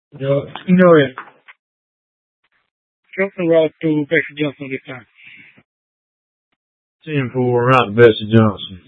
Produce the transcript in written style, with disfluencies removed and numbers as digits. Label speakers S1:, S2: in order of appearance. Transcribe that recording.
S1: Ignorant. Johnson Ross to Bessie Johnson this time.
S2: 10-4, right to Bessie Johnson.